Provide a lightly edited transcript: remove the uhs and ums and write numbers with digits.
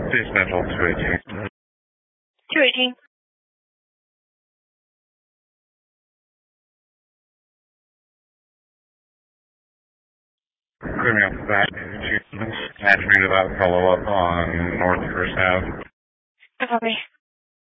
Station Central 218. 218. Clearing up the back. Ask me about follow-up on North First Ave. Copy.